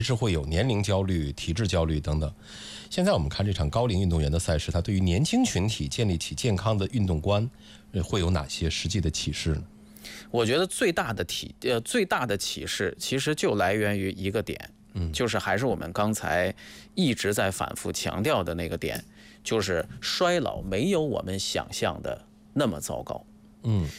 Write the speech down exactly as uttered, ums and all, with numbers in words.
是会有年龄焦虑、体质焦虑等等。现在我们看这场高龄运动员的赛事，它对于年轻群体建立起健康的运动观，会有哪些实际的启示呢？ 我觉得最大的体呃最大的启示，其实就来源于一个点，嗯，就是还是我们刚才一直在反复强调的那个点，就是衰老没有我们想象的那么糟糕。嗯，